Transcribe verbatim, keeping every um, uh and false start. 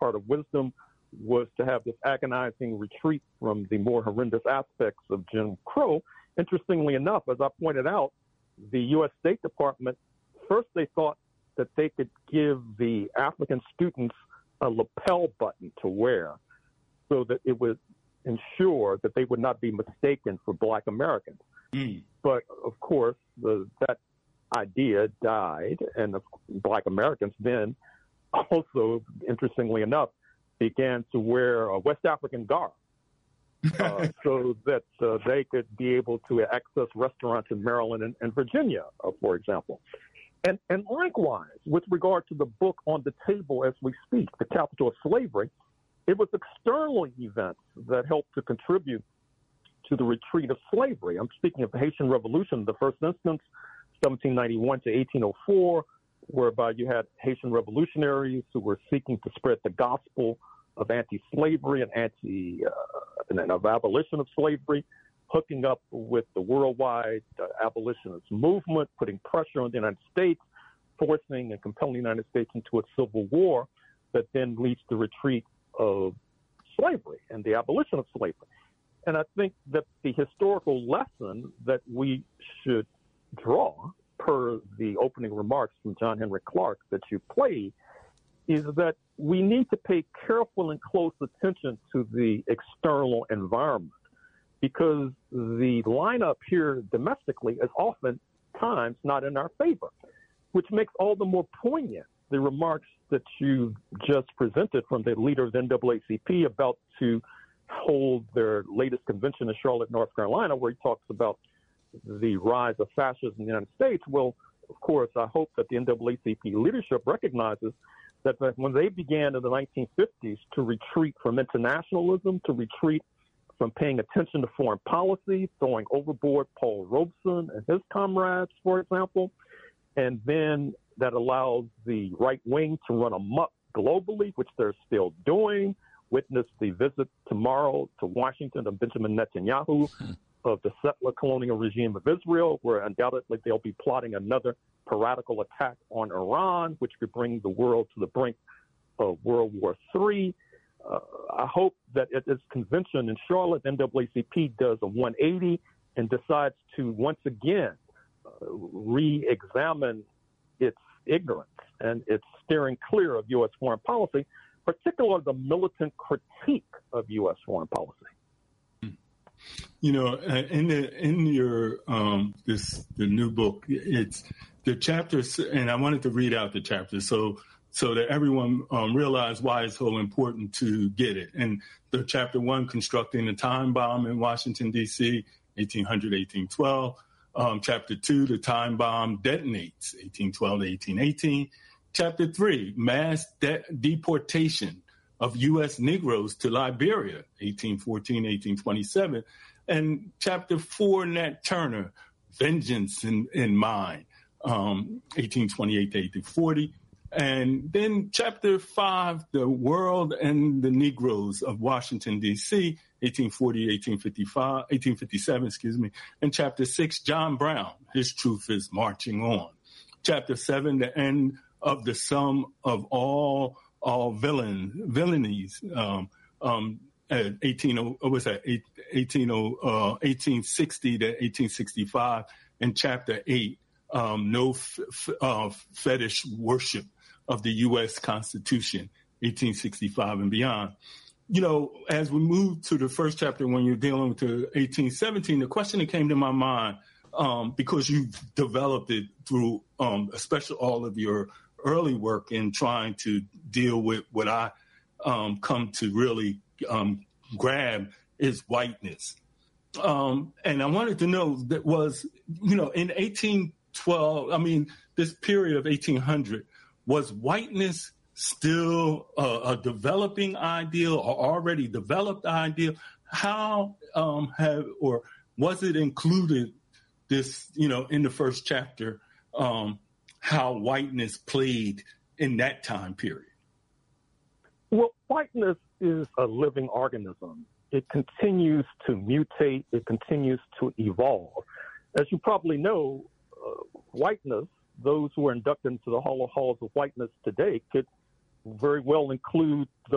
part of wisdom was to have this agonizing retreat from the more horrendous aspects of Jim Crow. Interestingly enough, as I pointed out, the U S State Department, first they thought that they could give the African students a lapel button to wear so that it would ensure that they would not be mistaken for Black Americans. Mm. But, of course, the, that idea died, and the Black Americans then also, interestingly enough, began to wear a West African garb uh, so that uh, they could be able to access restaurants in Maryland and, and Virginia, uh, for example. And, and likewise, with regard to the book on the table as we speak, The Capital of Slavery, it was external events that helped to contribute to the retreat of slavery. I'm speaking of the Haitian Revolution in the first instance, seventeen ninety-one to eighteen oh four, whereby you had Haitian revolutionaries who were seeking to spread the gospel of anti-slavery and anti uh, and of abolition of slavery, hooking up with the worldwide uh, abolitionist movement, putting pressure on the United States, forcing and compelling the United States into a civil war that then leads to the retreat of slavery and the abolition of slavery. And I think that the historical lesson that we should draw, per the opening remarks from John Henrik Clarke that you played, is that we need to pay careful and close attention to the external environment, because the lineup here domestically is oftentimes not in our favor, which makes all the more poignant the remarks that you just presented from the leader of the N double A C P about to hold their latest convention in Charlotte, North Carolina, where he talks about the rise of fascism in the United States. Well, of course, I hope that the N double A C P leadership recognizes that when they began in the nineteen fifties to retreat from internationalism, to retreat from paying attention to foreign policy, throwing overboard Paul Robeson and his comrades, for example, and then that allows the right wing to run amok globally, which they're still doing. Witness the visit tomorrow to Washington of Benjamin Netanyahu of the settler colonial regime of Israel, where undoubtedly they'll be plotting another piratical attack on Iran, which could bring the world to the brink of World War Three. Uh, I hope that at this convention in Charlotte, N double A C P does a one eighty and decides to once again uh, re-examine its ignorance and its steering clear of U S foreign policy, particularly the militant critique of U S foreign policy. You know, in the in your um, this the new book, it's the chapters, and I wanted to read out the chapters so so that everyone um, realize why it's so important to get it. And the chapter one, constructing the time bomb in Washington D C, eighteen hundred to eighteen twelve. Um, chapter two, the time bomb detonates, eighteen twelve to eighteen eighteen. Chapter three, mass de- deportation of U S Negroes to Liberia, eighteen fourteen to eighteen twenty-seven. And chapter four, Nat Turner, vengeance in, in mind, um, eighteen twenty-eight to eighteen forty. And then chapter five, the world and the Negroes of Washington, D C, eighteen forty, eighteen fifty-five, eighteen fifty-seven, excuse me. And chapter six, John Brown, his truth is marching on. Chapter seven, the end of the sum of all all villain villainies. Um, um, at eighteen oh, what was that? eighteen oh, uh, eighteen sixty to eighteen sixty-five. And chapter eight, um, no f- f- uh, fetish worship of the U S Constitution, eighteen sixty-five and beyond. You know, as we move to the first chapter, when you're dealing with the eighteen seventeen, the question that came to my mind, um, because you've developed it through, um, especially all of your early work in trying to deal with what I um, come to really um, grab is whiteness. Um, and I wanted to know that was, you know, in eighteen twelve, I mean, this period of eighteen hundred, was whiteness still a, a developing ideal or already developed ideal? How um, have, or was it included this, you know, in the first chapter, um, how whiteness played in that time period? Well, whiteness is a living organism. It continues to mutate. It continues to evolve. As you probably know, uh, whiteness, those who are inducted into the Hall of Halls of Whiteness today, could very well include